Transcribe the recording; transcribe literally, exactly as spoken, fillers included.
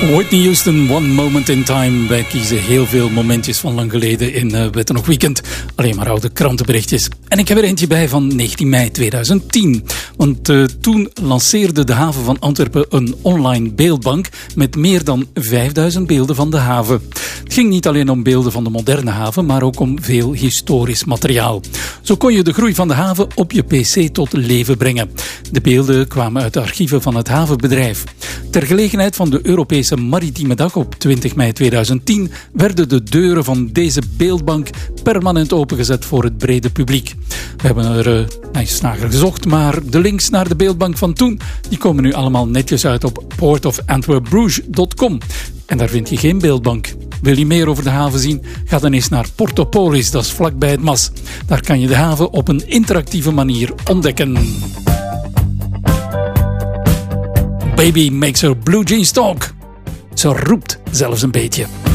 Whitney Houston, One Moment in Time. Wij kiezen heel veel momentjes van lang geleden in uh, Wet en Nog Weekend. Alleen maar oude krantenberichtjes. En ik heb er eentje bij van negentien mei tweeduizend tien. Want uh, toen lanceerde de haven van Antwerpen een online beeldbank met meer dan vijfduizend beelden van de haven. Het ging niet alleen om beelden van de moderne haven, maar ook om veel historisch materiaal. Zo kon je de groei van de haven op je pc tot leven brengen. De beelden kwamen uit de archieven van het havenbedrijf. Ter gelegenheid van de Europese Maritieme Dag op twintig mei tweeduizend tien werden de deuren van deze beeldbank permanent opengezet voor het brede publiek. We hebben er uh, eens naar gezocht, maar de links naar de beeldbank van toen die komen nu allemaal netjes uit op port of antwerp bruges dot com. En daar vind je geen beeldbank. Wil je meer over de haven zien? Ga dan eens naar Portopolis, dat is vlakbij het Mas. Daar kan je de haven op een interactieve manier ontdekken. Baby makes her blue jeans talk. Ze roept zelfs een beetje.